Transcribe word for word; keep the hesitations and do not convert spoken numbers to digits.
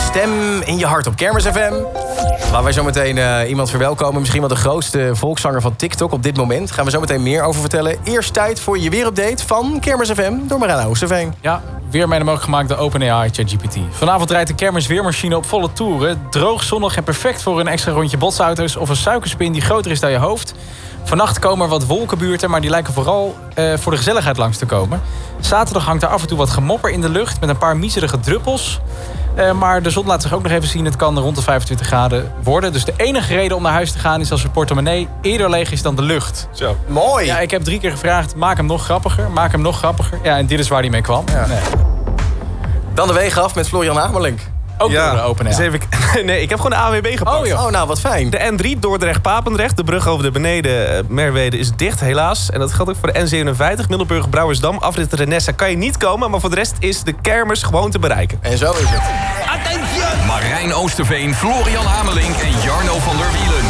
stem in je hart op Kermis F M. Waar wij zo meteen uh, iemand verwelkomen. Misschien wel de grootste volkszanger van TikTok op dit moment. Gaan we zo meteen meer over vertellen. Eerst tijd voor je weerupdate van Kermis F M door Marana Oosterveen. Ja, weer mede mogelijk gemaakt door OpenAI ChatGPT. Vanavond rijdt de Kermis weermachine op volle toeren. Droog, zonnig en perfect voor een extra rondje botsauto's of een suikerspin die groter is dan je hoofd. Vannacht komen er wat wolkenbuurten, maar die lijken vooral uh, voor de gezelligheid langs te komen. Zaterdag hangt er af en toe wat gemopper in de lucht met een paar miserige druppels. Uh, maar de zon laat zich ook nog even zien. Het kan rond de vijfentwintig graden worden. Dus de enige reden om naar huis te gaan is als je portemonnee eerder leeg is dan de lucht. Zo, mooi. Ja, ik heb drie keer gevraagd, maak hem nog grappiger, maak hem nog grappiger. Ja, en dit is waar hij mee kwam. Ja. Nee. Dan de wegen af met Florian Hamerlink. Ook ja, door de OpenAI. dus even, nee, ik heb gewoon de A W B gepakt. Oh, joh. Oh, nou, wat fijn. De N drie Dordrecht-Papendrecht, de brug over de beneden uh, Merwede is dicht helaas. En dat geldt ook voor de N zevenenvijftig, Middelburg-Brouwersdam. Afrit Renesse kan je niet komen, maar voor de rest is de kermis gewoon te bereiken. En zo is het. Marijn Oosterveen, Florian Hamelink en Jarno van der Wielen.